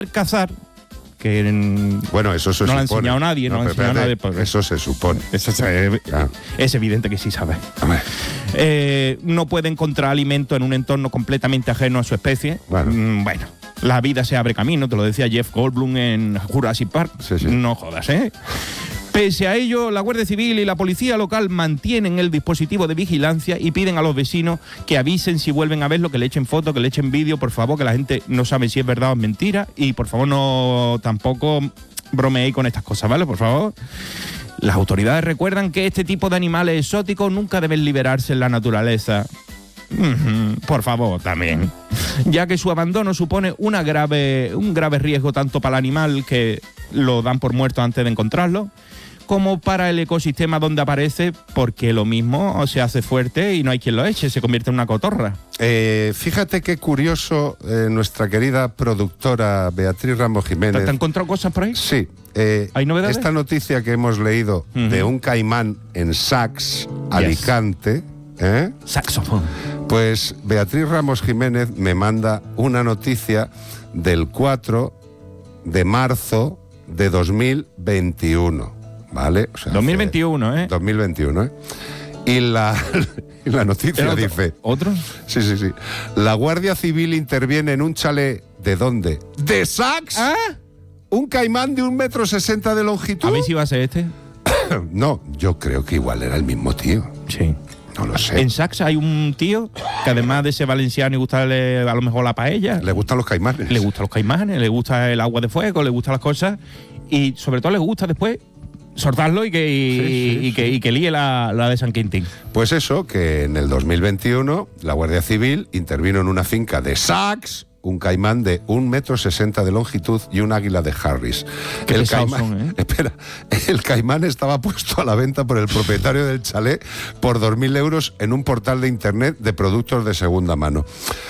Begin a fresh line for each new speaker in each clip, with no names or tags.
cazar, que
bueno, eso se
no
supone.
lo ha enseñado nadie, no lo ha enseñado nadie.
Eso se supone.
Es evidente que sí sabe. No puede encontrar alimento en un entorno completamente ajeno a su especie. Bueno, la vida se abre camino, te lo decía Jeff Goldblum en Jurassic Park.
Sí.
No jodas, ¿eh? Pese a ello, la Guardia Civil y la policía local mantienen el dispositivo de vigilancia y piden a los vecinos que avisen si vuelven a verlo, que le echen fotos, que le echen vídeo, por favor, que la gente no sabe si es verdad o es mentira, y por favor no tampoco bromeéis con estas cosas, ¿vale? Por favor. Las autoridades recuerdan que este tipo de animales exóticos nunca deben liberarse en la naturaleza. Por favor, también. Ya que su abandono supone un grave riesgo tanto para el animal, que lo dan por muerto antes de encontrarlo, como para el ecosistema donde aparece, porque lo mismo se hace fuerte y no hay quien lo eche, se convierte en una cotorra.
Fíjate qué curioso, nuestra querida productora Beatriz Ramos Jiménez.
¿Te han encontrado cosas por ahí?
Sí.
¿Hay novedades?
Esta noticia que hemos leído de un caimán en Sax, Alicante.
Saxofón.
Pues Beatriz Ramos Jiménez me manda una noticia del 4 de marzo de 2021, ¿vale? O sea,
2021,
2021, Y la noticia dice...
¿Otro?
Sí. La Guardia Civil interviene en un chalet. ¿De dónde? ¿De Sax? ¿Un caimán de 1,60 m de longitud?
A ver si va a ser este.
No, yo creo que igual era el mismo tío.
Sí.
No lo sé.
En Sax hay un tío que además de ser valenciano y gustarle a lo mejor la paella.
Le gustan los caimanes.
Le gustan los caimanes, le gusta el agua de fuego, le gustan las cosas. Y sobre todo le gusta después soltarlo y que líe la de San Quintín.
Pues eso, que en el 2021 la Guardia Civil intervino en una finca de Sax, un caimán de 1,60 m de longitud y un águila de Harris. El caimán, el caimán estaba puesto a la venta por el propietario del chalet por 2.000 euros en un portal de internet de productos de segunda mano.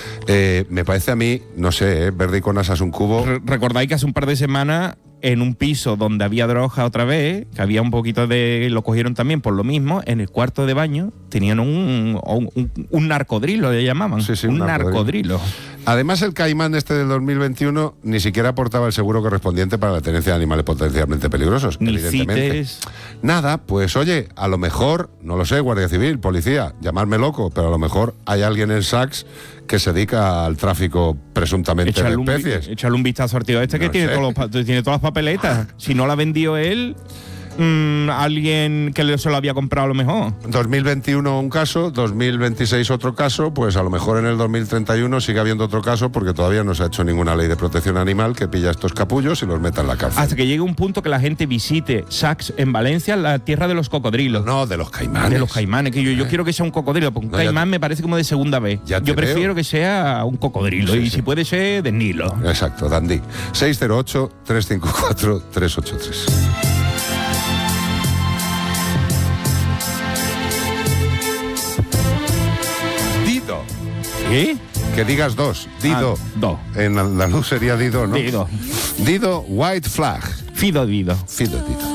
Me parece a mí, no sé, verde y con asas un cubo.
Recordáis que hace un par de semanas, en un piso donde había droga otra vez, que había un poquito de... lo cogieron también por lo mismo, en el cuarto de baño tenían un narcodrilo, le llamaban.
Sí,
un narcodrilo.
Además, el caimán este del 2021 ni siquiera aportaba el seguro correspondiente para la tenencia de animales potencialmente peligrosos,
ni
evidentemente.
CITES.
Nada, pues oye, a lo mejor, no lo sé, Guardia Civil, policía, llamarme loco, pero a lo mejor hay alguien en Sax que se dedica al tráfico presuntamente de especies.
Échale un vistazo al tío este, que tiene todas las papeletas. Si no la vendió él, alguien que se lo había comprado a lo mejor.
2021 un caso, 2026 otro caso, pues a lo mejor en el 2031 sigue habiendo otro caso, porque todavía no se ha hecho ninguna ley de protección animal que pilla a estos capullos y los meta en la cárcel.
Hasta que llegue un punto que la gente visite Sax en Valencia, la tierra de los cocodrilos.
No, de los caimanes.
De los caimanes, que yo quiero que sea un cocodrilo, porque un caimán me parece como de segunda vez. Yo prefiero que sea un cocodrilo, y si puede ser de Nilo.
Exacto, dandy. 608-354-383.
¿Qué?
Que digas dos. Dido. En andaluz sería Dido, ¿no?
Dido.
Dido White Flag.
Fido Dido.